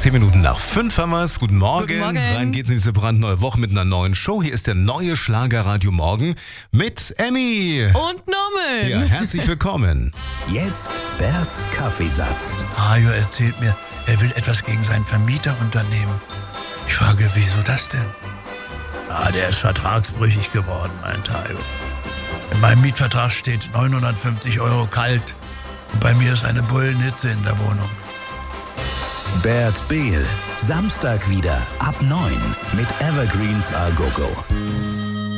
10 Minuten nach 5 haben wir es. Guten Morgen. Guten Morgen. Rein geht's in diese brandneue Woche mit einer neuen Show. Hier ist der neue Schlagerradio Morgen mit Annie. Und Norman. Ja, herzlich willkommen. Jetzt Berts Kaffeesatz. Hajo erzählt mir, er will etwas gegen seinen Vermieter unternehmen. Ich frage, wieso das denn? Der ist vertragsbrüchig geworden, meint Hajo. In meinem Mietvertrag steht 950 € kalt. Und bei mir ist eine Bullenhitze in der Wohnung. Bert Behl, Samstag wieder ab 9 mit Evergreens A Go Go.